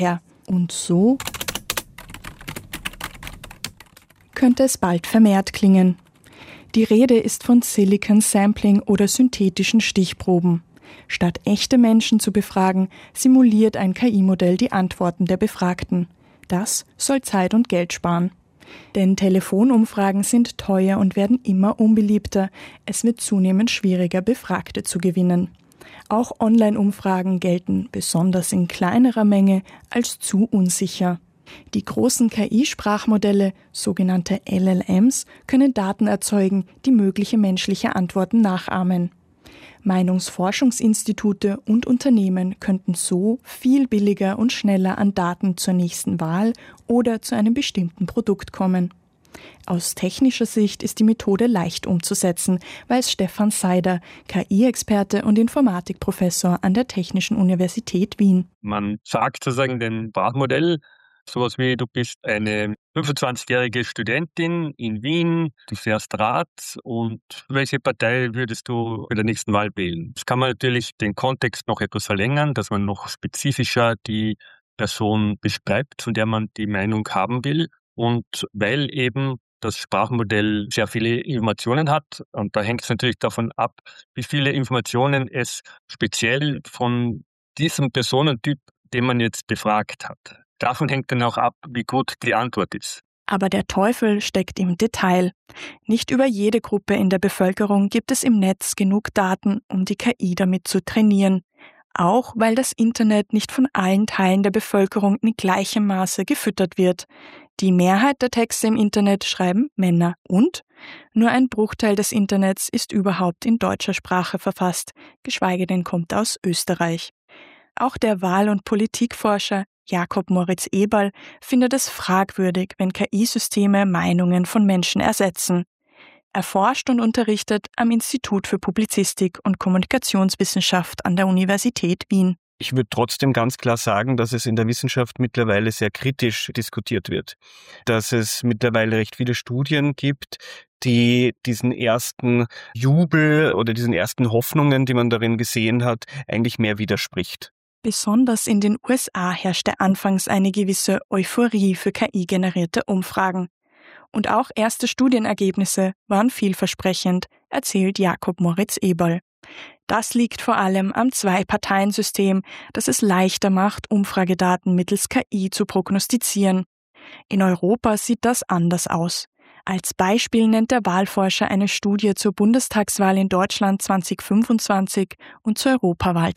her. Und so könnte es bald vermehrt klingen. Die Rede ist von Silicon Sampling oder synthetischen Stichproben. Statt echte Menschen zu befragen, simuliert ein KI-Modell die Antworten der Befragten. Das soll Zeit und Geld sparen. Denn Telefonumfragen sind teuer und werden immer unbeliebter. Es wird zunehmend schwieriger, Befragte zu gewinnen. Auch Online-Umfragen gelten, besonders in kleinerer Menge, als zu unsicher. Die großen KI-Sprachmodelle, sogenannte LLMs, können Daten erzeugen, die mögliche menschliche Antworten nachahmen. Meinungsforschungsinstitute und Unternehmen könnten so viel billiger und schneller an Daten zur nächsten Wahl oder zu einem bestimmten Produkt kommen. Aus technischer Sicht ist die Methode leicht umzusetzen, weiß Stefan Seider, KI-Experte und Informatikprofessor an der Technischen Universität Wien. Man sagt sozusagen dem Sprachmodell, sowas wie, du bist eine 25-jährige Studentin in Wien, du fährst Rad und welche Partei würdest du bei der nächsten Wahl wählen? Das kann man natürlich den Kontext noch etwas verlängern, dass man noch spezifischer die Person beschreibt, von der man die Meinung haben will. Und weil eben das Sprachmodell sehr viele Informationen hat, und da hängt es natürlich davon ab, wie viele Informationen es speziell von diesem Personentyp, den man jetzt befragt hat. Davon hängt dann auch ab, wie gut die Antwort ist. Aber der Teufel steckt im Detail. Nicht über jede Gruppe in der Bevölkerung gibt es im Netz genug Daten, um die KI damit zu trainieren. Auch weil das Internet nicht von allen Teilen der Bevölkerung in gleichem Maße gefüttert wird. Die Mehrheit der Texte im Internet schreiben Männer und nur ein Bruchteil des Internets ist überhaupt in deutscher Sprache verfasst, geschweige denn kommt aus Österreich. Auch der Wahl- und Politikforscher Jakob Moritz Eberl findet es fragwürdig, wenn KI-Systeme Meinungen von Menschen ersetzen. Er forscht und unterrichtet am Institut für Publizistik und Kommunikationswissenschaft an der Universität Wien. Ich würde trotzdem ganz klar sagen, dass es in der Wissenschaft mittlerweile sehr kritisch diskutiert wird. Dass es mittlerweile recht viele Studien gibt, die diesen ersten Jubel oder diesen ersten Hoffnungen, die man darin gesehen hat, eigentlich mehr widerspricht. Besonders in den USA herrschte anfangs eine gewisse Euphorie für KI-generierte Umfragen. Und auch erste Studienergebnisse waren vielversprechend, erzählt Jakob Moritz Eberl. Das liegt vor allem am Zwei-Parteien-System, das es leichter macht, Umfragedaten mittels KI zu prognostizieren. In Europa sieht das anders aus. Als Beispiel nennt der Wahlforscher eine Studie zur Bundestagswahl in Deutschland 2025 und zur Europawahl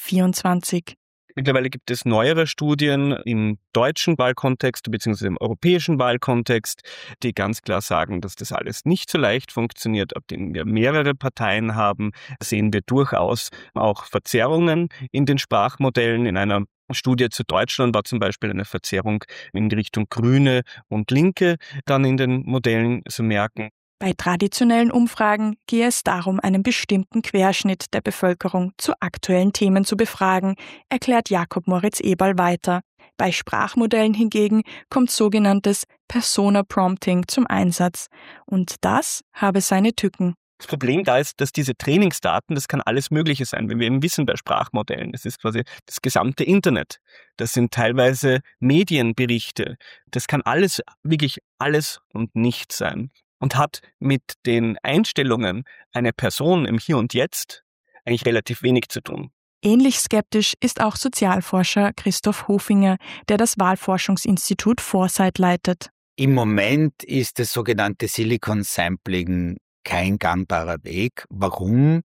2024. Mittlerweile gibt es neuere Studien im deutschen Wahlkontext bzw. im europäischen Wahlkontext, die ganz klar sagen, dass das alles nicht so leicht funktioniert. Ab denen wir mehrere Parteien haben, sehen wir durchaus auch Verzerrungen in den Sprachmodellen. In einer Studie zu Deutschland war zum Beispiel eine Verzerrung in die Richtung Grüne und Linke dann in den Modellen zu merken. Bei traditionellen Umfragen gehe es darum, einen bestimmten Querschnitt der Bevölkerung zu aktuellen Themen zu befragen, erklärt Jakob Moritz Eberl weiter. Bei Sprachmodellen hingegen kommt sogenanntes Persona-Prompting zum Einsatz. Und das habe seine Tücken. Das Problem da ist, dass diese Trainingsdaten, das kann alles Mögliche sein. Wenn wir eben wissen bei Sprachmodellen, das ist quasi das gesamte Internet. Das sind teilweise Medienberichte. Das kann alles, wirklich alles und nichts sein. Und hat mit den Einstellungen einer Person im Hier und Jetzt eigentlich relativ wenig zu tun. Ähnlich skeptisch ist auch Sozialforscher Christoph Hofinger, der das Wahlforschungsinstitut Foresight leitet. Im Moment ist das sogenannte Silicon Sampling kein gangbarer Weg. Warum?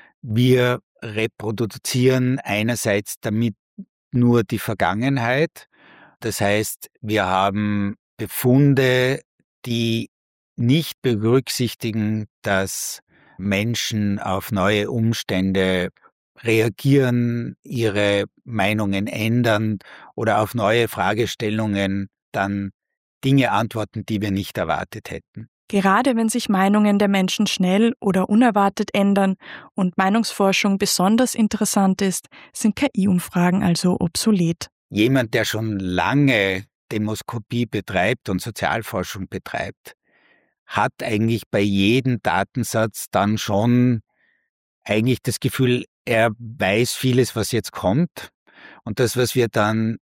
Wir reproduzieren einerseits damit nur die Vergangenheit. Das heißt, wir haben Befunde, die nicht berücksichtigen, dass Menschen auf neue Umstände reagieren, ihre Meinungen ändern oder auf neue Fragestellungen dann Dinge antworten, die wir nicht erwartet hätten. Gerade wenn sich Meinungen der Menschen schnell oder unerwartet ändern und Meinungsforschung besonders interessant ist, sind KI-Umfragen also obsolet. Jemand, der schon lange Demoskopie betreibt und Sozialforschung betreibt, hat eigentlich bei jedem Datensatz dann schon eigentlich das Gefühl, er weiß vieles, was jetzt kommt. Und das, was wir dann